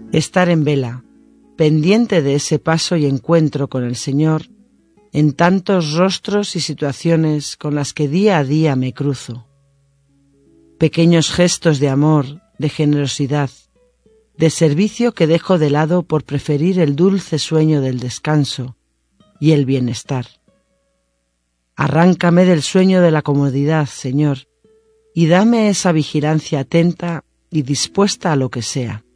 estar en vela, pendiente de ese paso y encuentro con el Señor en tantos rostros y situaciones con las que día a día me cruzo. Pequeños gestos de amor, de generosidad, de servicio que dejo de lado por preferir el dulce sueño del descanso y el bienestar. Arráncame del sueño de la comodidad, Señor, y dame esa vigilancia atenta y dispuesta a lo que sea.